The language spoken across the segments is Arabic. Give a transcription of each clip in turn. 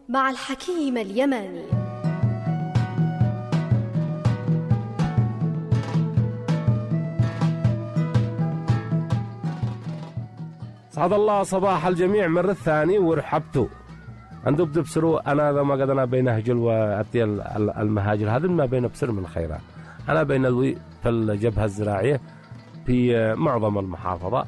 مع الحكيم اليماني. سعد الله صباح الجميع مرة ثانية ورحبتوا عندو بتبصروا أنا ذا ما قدنا بين هجل وأتي المهاجر هذا ما بين بصر من خيرات. أنا بين الوي في الجبهة الزراعية في معظم المحافظة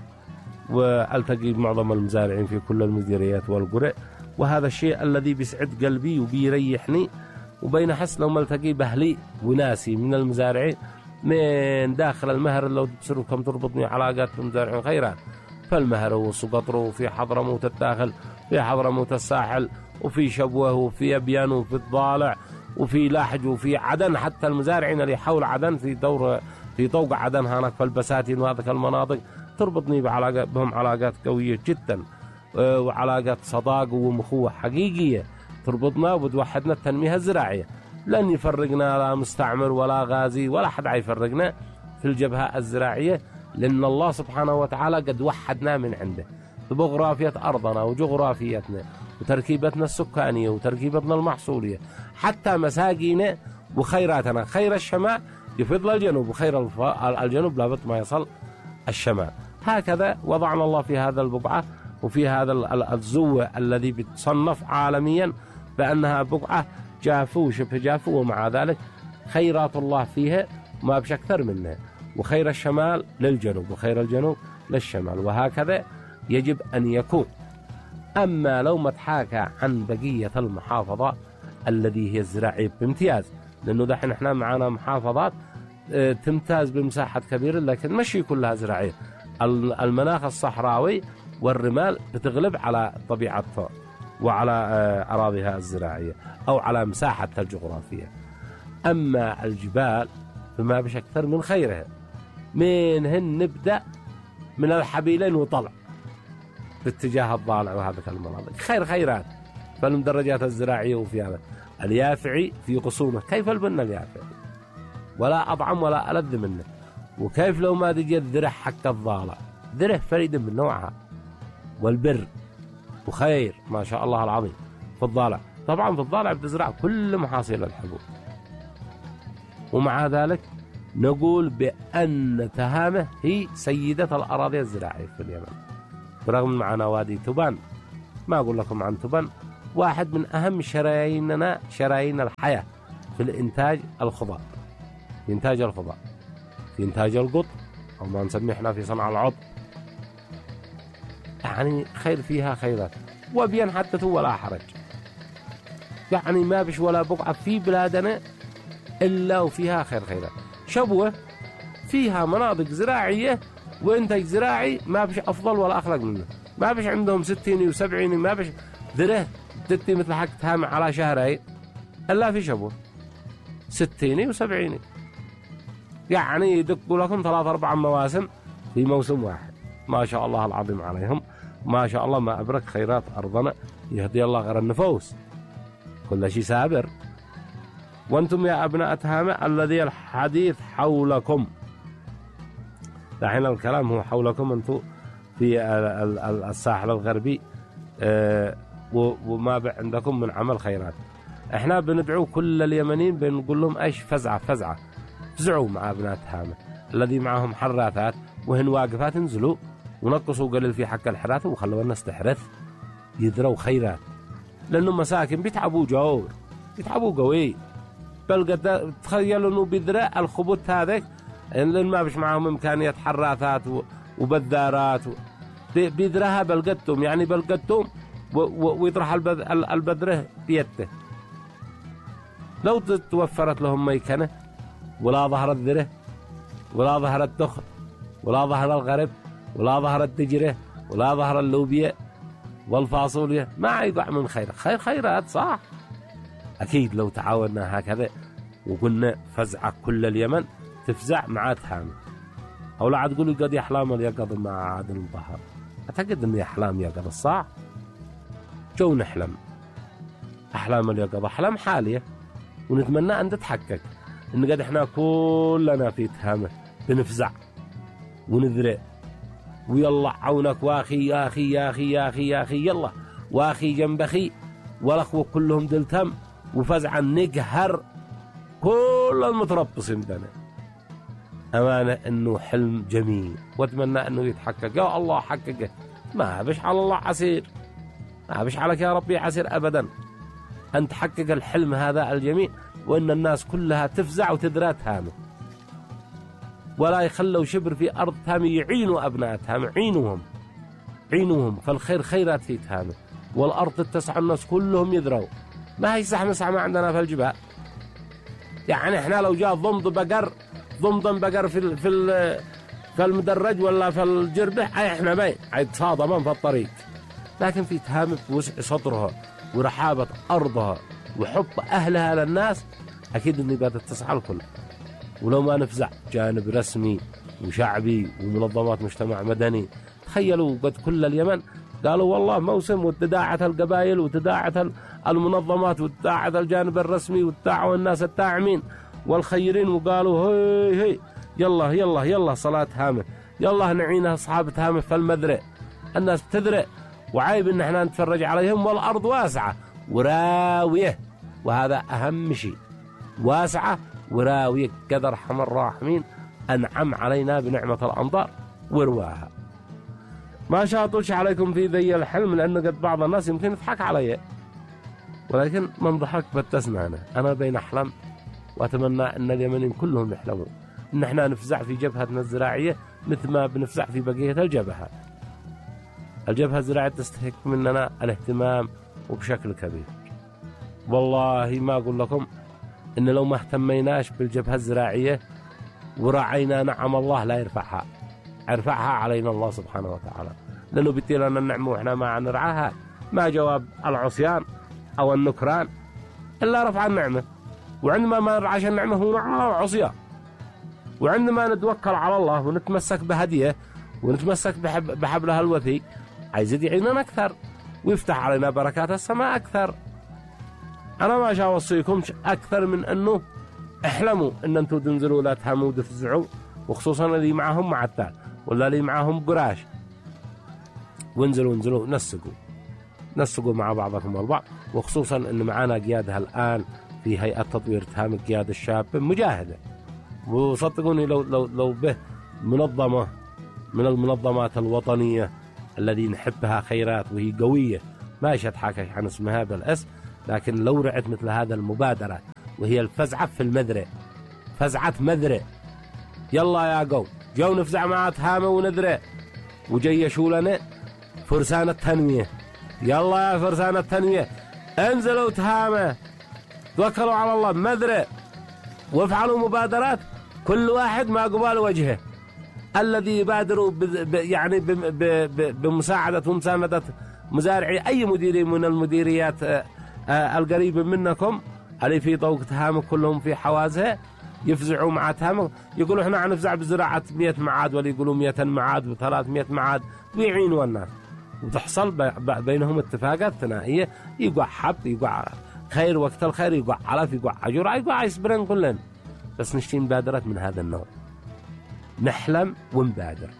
والتقي بمعظم المزارعين في كل المديريات والقرى، وهذا الشيء الذي بيسعد قلبي وبيريحني، وبين حس لو ملتقي بأهلي وناسي من المزارعين من داخل المهر. لو تبصروا كم تربطني علاقات بالمزارعين خيرات، فالمهر وسقطر وفي حضرموت الداخل، في حضرموت الساحل، وفي شبوه، وفي أبيان، وفي الضالع، وفي لاحج، وفي عدن. حتى المزارعين اللي حول عدن في طوق عدن هناك في البساتين وهذه المناطق تربطني بهم علاقات قوية جدا، وعلاقات صداقة ومخوة حقيقية تربطنا وتوحدنا التنمية الزراعية. لن يفرقنا لا مستعمر ولا غازي ولا حد يفرقنا في الجبهة الزراعية، لأن الله سبحانه وتعالى قد وحدنا من عنده بجغرافية أرضنا وجغرافيتنا وتركيبتنا السكانية وتركيبتنا المحصولية، حتى مساقينا وخيراتنا. خير الشمال يفضل الجنوب، وخير الجنوب لابد ما يصل الشمال. هكذا وضعنا الله في هذا البقعة وفي هذا الزوة الذي بتصنف عالميا بأنها بقعة جافو وشبه جافو، ومع ذلك خيرات الله فيها ما بش أكثر منها، وخير الشمال للجنوب وخير الجنوب للشمال، وهكذا يجب أن يكون. أما لو ما تحاكى عن بقية المحافظة الذي هي الزراعية بامتياز، لأنه دحين احنا معنا محافظات تمتاز بمساحة كبيرة لكن مشي كلها زراعية. المناخ الصحراوي والرمال بتغلب على طبيعتها وعلى أراضيها الزراعية أو على مساحتها الجغرافية. أما الجبال فما بش أكثر من خيرها، منهن نبدأ من الحبيلين وطلع باتجاه الضالع وهذه المناطق خيرات. فالمدرجات الزراعية وفي هذا اليافعي في غصونه، كيف البن اليافعي ولا أطعم ولا ألذ منه، وكيف لو ما تجي الذرة حق الضالع، ذرة فريد من نوعها والبر وخير ما شاء الله العظيم في الضالع. طبعا في الضالع بتزرع كل محاصيل الحبوب، ومع ذلك نقول بأن تهامة هي سيدة الأراضي الزراعية في اليمن، برغم معنا وادي تبان. ما أقول لكم عن تبان، واحد من أهم شرايين الحياة في الإنتاج الخضار، في إنتاج الخضار، في إنتاج القط أو ما نسميه إحنا في صنع العض. يعني خير فيها خيرات، وبين حدث ولا حرج. يعني ما بش ولا بقعة في بلادنا إلا وفيها خيرات. شبوة فيها مناطق زراعية وإنتاج زراعي ما بش أفضل ولا أخلق منه، ما بش عندهم 60 و70، ما بش ذره تتي مثل حق تهام على شهرين إلا في شبوة 60 و70. يعني يدقوا لكم 3-4 مواسم في موسم واحد. ما شاء الله العظيم عليهم، ما شاء الله ما أبرك خيرات أرضنا. يهدي الله غير النفوس، كل شيء سابر. وأنتم يا أبناء تهامة الذي الحديث حولكم، دحين الكلام هو حولكم أنتم في الساحل الغربي، وما عندكم من عمل خيرات. احنا بندعو كل اليمنيين بنقول لهم ايش فزعوا مع ابناء تهامة الذي معهم حراثات وهن واقفات، انزلوا ونقصوا قليل في حق الحراث وخلوا الناس تحرث يذروا خيرات، لانه مساكن بيتعبوا جور، بيتعبوا قوي. بل قد تخيلوا انه بذراء الخبط هذاك لان ما بش معهم امكانية حراثات وبذارات بذراها بلقتهم، يعني بلقتهم ويطرح البذره بيده. لو توفرت لهم ميكنة ولا ظهر الذره ولا ظهر الدخن ولا ظهر الغرب ولا ظهر الدجرة ولا ظهر اللوبيا والفاصوليا، ما يضع من خيرات صح. أكيد لو تعاوننا هكذا وقلنا فزع كل اليمن تفزع مع تهامة. أو لا تقولوا قد أحلام اليقظ مع عادل البحر، أعتقد أن أحلام يقظ الصح جو نحلم أحلام اليقظة، أحلام حالية، ونتمنى أن تتحقق. إن قد إحنا كلنا في تهامة بنفزع ونذرع ويلا عونك واخي يا أخي يا أخي يا أخي يا أخي يلا واخي جنب أخي والأخوة كلهم دلتم وفزعا نقهر كل المتربصين بنا. أمانة أنه حلم جميل وأتمنى أنه يتحقق. يا الله حققه، ما بش على الله عسير، ما بش عليك يا ربي عسير أبدا أن تحقق الحلم هذا الجميل، وأن الناس كلها تفزع وتدرى تهامه، ولا يخلوا شبر في أرض تهامه، يعينوا أبناء تهامه، عينوهم فالخير خيرات في تهامه، والأرض تتسع الناس كلهم يدروا. ما هي سحمة عندنا في الجبال. يعني احنا لو جاء ضمضم بقر في المدرج ولا في الجربة، احنا باين صادما في الطريق. لكن في تهامة بوسع صدرها ورحابة أرضها وحب أهلها للناس، أكيد أني بدأت تسعى الكل. ولو ما نفزع جانب رسمي وشعبي ومنظمات مجتمع مدني، تخيلوا قد كل اليمن قالوا والله موسم، وتداعت القبائل وتداعت المنظمات وتداعت الجانب الرسمي وتداعوا الناس التاعمين والخيرين، وقالوا هي يلا يلا يلا صلاة هامة، يلا نعينها أصحاب هامة في المدرة. الناس بتدرئ، وعيب إن احنا نتفرج عليهم، والأرض واسعة وراوية، وهذا أهم شيء، واسعة وراوية. قد أرحم الراحمين أنعم علينا بنعمة الأمطار ورواها. ما شاطلش عليكم في ذي الحلم، لأنه قد بعض الناس يمكن يضحك علي، ولكن من ضحك بتسمعنا. أنا بين أحلم، وأتمنى أن اليمنيين كلهم يحلموا إن احنا نفزع في جبهتنا الزراعية مثل ما بنفزع في بقية الجبهات. الجبهة الزراعية تستحق مننا الاهتمام وبشكل كبير. والله ما أقول لكم إن لو ما اهتميناش بالجبهة الزراعية ورعينا نعم الله لا يرفعها علينا الله سبحانه وتعالى، لأنه بيدي لنا النعمة وإحنا ما نرعاها. ما جواب العصيان أو النكران إلا رفع النعمة، وعندما ما نرعاش النعمة هو نعمة وعصيان. وعندما نتوكل على الله ونتمسك بهديه ونتمسك بحبلها الوثيق، عايز يعيننا أكثر ويفتح علينا بركات السماء أكثر. أنا ما أوصيكمش أكثر من أنه احلموا أن أنتم تنزلوا لا تهموا وتفزعوا، وخصوصا اللي معهم معتال ولا اللي معهم قراش، وانزلوا نسقوا مع بعضكم البعض. وخصوصا أن معنا قيادها الآن في هيئة تطوير تهام القيادة الشاب مجاهدة، وصدقوني لو به منظمة من المنظمات الوطنية الذي نحبها خيرات وهي قوية، ما يتحكى عن اسمها بالاسم، لكن لو رعت مثل هذا المبادرة وهي الفزعة في المدرة، فزعة مدرة، يلا يا قوم جو نفزع مع تهامة وندرة، وجيشوا لنا فرسان التنمية. يلا يا فرسان التنمية انزلوا تهامة، توكلوا على الله مدرة، وافعلوا مبادرات كل واحد ما قبال وجهه. الذي يبادروا يعني بمساعدة ومساندة مزارعي أي مديري من المديريات القريبة منكم اللي في طوق تهامة كلهم في حوازها، يفزعوا مع تهامة، يقولوا احنا نفزع بزراعة 100 معاد، ولا يقولوا 200 معاد و300 معاد، ويعينوا الناس، وتحصل بينهم اتفاقات ثنائية، يقع حب، يقع خير وقت الخير، يقع علف، يقع عجورة، يقع يصبرن كلن. بس نشتي مبادرات من هذا النوع، نحلم ونبادر،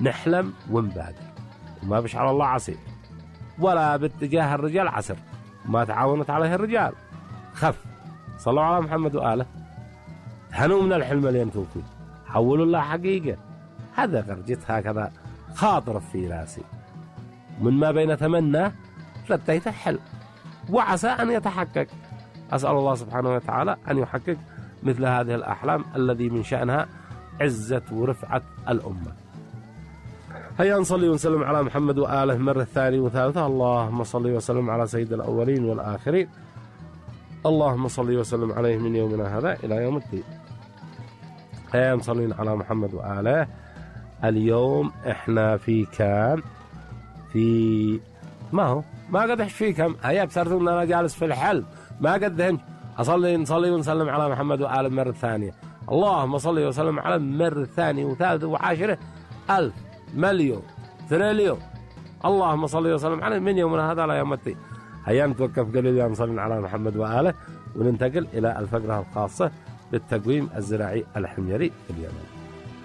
وما بش على الله عصير، ولا باتجاه الرجال عسر، ما تعاونت عليه الرجال خف. صلوا على محمد وآله، هنوا من الحلم اللي انتم فيه، حولوا الله حقيقة. هذا غرجت هكذا خاطر في راسي، من ما بين تمنى لتيت حلم، وعسى أن يتحقق. أسأل الله سبحانه وتعالى أن يحقق مثل هذه الأحلام الذي من شأنها عزة ورفعة الأمة. هيا نصلي ونسلم على محمد وآله مرة ثانية وثالثة. اللهم صل وسلم على سيد الأولين والآخرين، اللهم صل وسلم عليه من يومنا هذا إلى يوم الدين. هيا نصلي على محمد وآله. اليوم احنا في كام؟ في ما قد احش في كم. هيا بصرت ان انا جالس في الحل، ما قد هنج نصلي ونسلم على محمد وآله مرة ثانية. اللهم صل وسلم على مرة ثانية وثالثة وعاشرة 1000 مليون تريليون. اللهم صل وسلم عليه من يومنا هذا لا يوم الدين. هيا نتوقف قليلا نصلي على محمد وآله، وننتقل إلى الفقرة الخاصة بالتقويم الزراعي الحميري في اليمن.